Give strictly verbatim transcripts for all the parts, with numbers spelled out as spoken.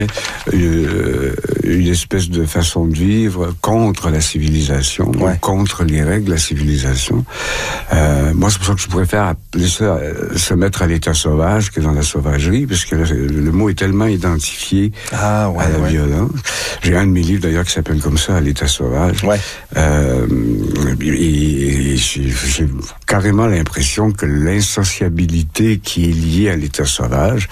Une, une espèce de façon de vivre contre la civilisation, ouais. contre les règles de la civilisation. Euh, moi, c'est pour ça que je préfère appeler ça euh, se mettre à l'état sauvage que dans la sauvagerie, parce que le, le mot est tellement identifié ah, ouais, à la ouais. violence. J'ai un de mes livres d'ailleurs qui s'appelle comme ça, à l'état sauvage. Ouais. Euh, et, et j'ai, j'ai carrément l'impression que l'insociabilité qui est liée à l'état sauvage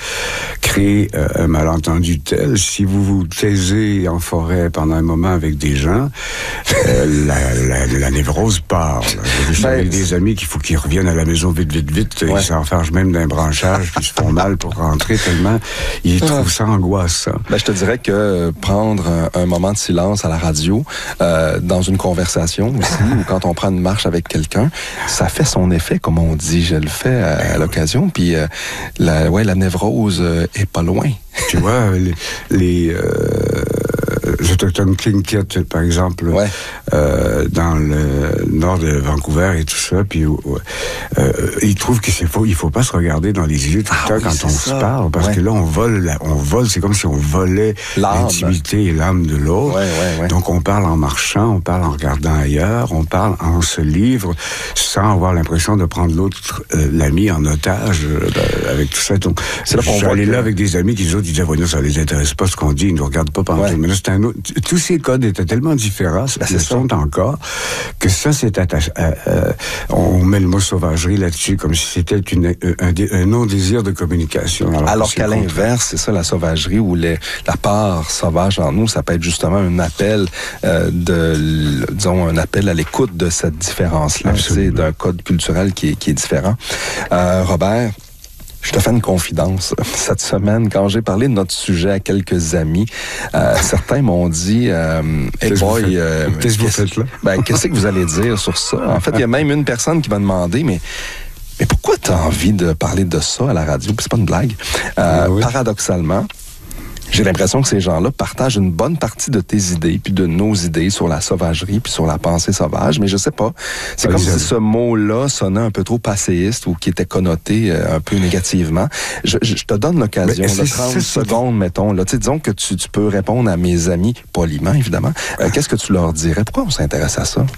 crée euh, un malentendu tel. Si vous vous taisez en forêt pendant un moment avec des gens, euh, la, la, la névrose part. J'ai ben, des amis qu'il faut qu'ils reviennent à la maison vite, vite, vite. Ouais. Ils s'enfargent même d'un branchage, puis ils se font mal pour rentrer tellement ils trouvent ça angoissant. Ben, je te dirais que prendre un, un moment de silence à la radio, euh, dans une conversation aussi, ou quand on prend une marche avec quelqu'un, ça fait son effet, comme on dit. Je le fais à, à l'occasion, puis euh, la, ouais, la névrose euh, est pas loin. Tu vois, les, les euh, autochtones Tlingit, par exemple, ouais. euh, dans le nord de Vancouver et tout ça, puis euh, ils trouvent que c'est faux. Il faut pas se regarder dans les yeux tout le ah, temps oui, quand on ça. se parle, parce ouais. que là, on vole, on vole, c'est comme si on volait l'âme. l'intimité et l'âme de l'autre. Ouais, ouais, ouais. Donc, on parle en marchant, on parle en regardant ailleurs, on parle en se livre, sans avoir l'impression de prendre l'autre, euh, l'ami en otage, euh, avec tout ça. Donc, c'est là qu'on voit aller que... là avec des amis qui, les autres, ils disaient, voyons, ça les intéresse pas ce qu'on dit, ils nous regardent pas pendant. Ouais. Mais là, c'est un autre. Tous ces codes étaient tellement différents, ben, ils sont encore, que ça, c'est attaché. Euh, euh, on met le mot sauvagerie là-dessus, comme si c'était une, un, un non-désir de communication. Alors, alors qu'à l'inverse, c'est ça la sauvagerie, où les, la part sauvage en nous, ça peut être justement un appel euh, de, disons, un appel à l'écoute de cette différence-là, c'est d'un code culturel qui est, qui est différent. Euh, Robert, je te fais une confidence. Cette semaine, quand j'ai parlé de notre sujet à quelques amis, euh, certains m'ont dit euh, « Hey boy, euh, qu'est-ce que vous faites là? Ben, qu'est-ce que vous allez dire sur ça? » En fait, il y a même une personne qui m'a demandé « Mais mais pourquoi tu as envie de parler de ça à la radio? » Puis c'est pas une blague. Euh, oui. Paradoxalement, j'ai l'impression que ces gens-là partagent une bonne partie de tes idées, puis de nos idées sur la sauvagerie, puis sur la pensée sauvage, mais je sais pas. C'est ah, comme si ce mot-là sonnait un peu trop passéiste ou qui était connoté euh, un peu négativement. Je, je, je te donne l'occasion de trente secondes, mettons. Là. Tu sais, disons que tu, tu peux répondre à mes amis, poliment évidemment. Euh, qu'est-ce que tu leur dirais? Pourquoi on s'intéresse à ça?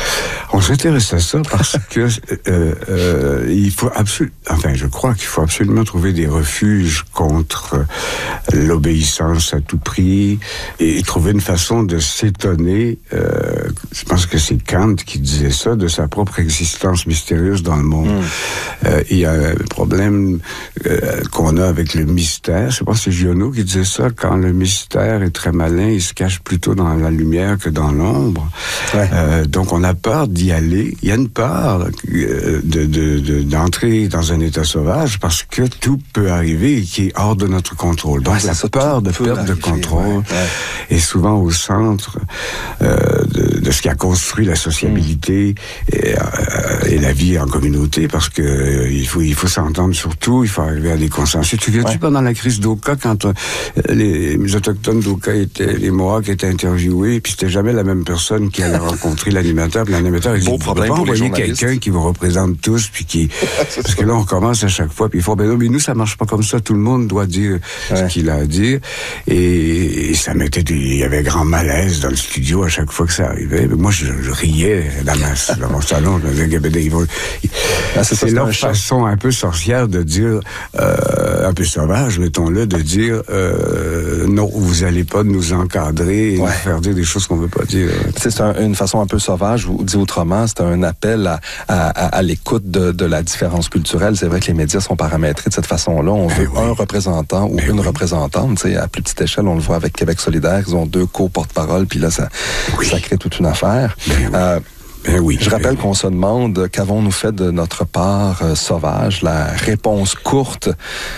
On s'intéresse à ça parce que euh, euh, il faut absolument, enfin, je crois qu'il faut absolument trouver des refuges contre l'obéissance à tout prix et trouver une façon de s'étonner. Euh, je pense que c'est Kant qui disait ça, de sa propre existence mystérieuse dans le monde. Mm. Euh, il y a un problème euh, qu'on a avec le mystère. Je pense que c'est Giono qui disait ça. Quand le mystère est très malin, il se cache plutôt dans la lumière que dans l'ombre. Ouais. Euh, donc on a peur d'y aller. Il y a une peur euh, de, de, de, d'entrer dans un état sauvage parce que tout peut arriver et qui est hors de notre contrôle. Donc ouais, la ça, peur de perte de contrôle ouais, ouais. est souvent au centre euh, de, de ce qui a construit la sociabilité mmh. et, euh, et la vie en communauté parce que euh, il faut il faut s'entendre sur tout, il faut arriver à des consensus. Tu viens-tu ouais. pendant la crise d'Oka quand euh, les, les autochtones d'Oka étaient, les Mohawks étaient interviewés, puis c'était jamais la même personne qui allait rencontrer l'animateur. L'animateur, il dit, on peut pas envoyer quelqu'un qui vous représente tous, puis qui, parce que là, on commence à chaque fois, puis il faut, ben non, mais nous, ça marche pas comme ça. Tout le monde doit dire ouais. ce qu'il a à dire. Et, et ça mettait des, il y avait grand malaise dans le studio à chaque fois que ça arrivait. Mais moi, je, je riais dans, ma, dans mon salon. Je disais, ils vont, ah, c'est c'est ça, leur façon un peu sorcière de dire, euh, un peu sauvage, mettons-le, de dire, euh, non, vous allez pas nous encadrer et ouais. nous faire dire des choses qu'on veut pas dire. C'est un, une façon un peu sauvage, ou dit autrement, c'est un appel à, à, à, à l'écoute de, de la différence culturelle. C'est vrai que les médias sont paramétrés de cette façon-là. On veut ben oui. un représentant ou ben une oui. représentante. Tu sais, à plus petite échelle, on le voit avec Québec solidaire. Ils ont deux co-porte-parole, puis là, ça, oui. ça crée toute une affaire. Ben oui. euh, Ben oui, je rappelle ben qu'on se demande qu'avons-nous fait de notre part euh, sauvage. La réponse courte,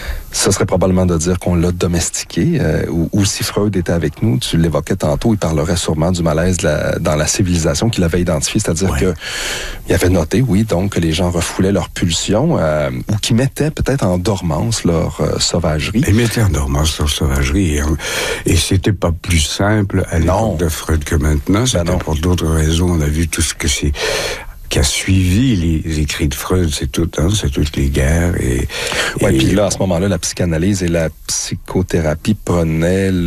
ce serait probablement de dire qu'on l'a domestiqué. Euh, ou, ou si Freud était avec nous, tu l'évoquais tantôt, il parlerait sûrement du malaise de la, dans la civilisation qu'il avait identifié, c'est-à-dire ouais. que il avait noté, oui, donc que les gens refoulaient leurs pulsions euh, ou qui mettaient peut-être en dormance leur euh, sauvagerie. Ils mettaient en dormance leur sauvagerie et, et c'était pas plus simple à l'époque de Freud que maintenant. C'était ben pour d'autres raisons. On a vu tout ce que c'est qui a suivi les écrits de Freud, c'est tout, hein, c'est toutes les guerres et. Ouais, et puis là, à ce moment-là, la psychanalyse et la psychothérapie prenaient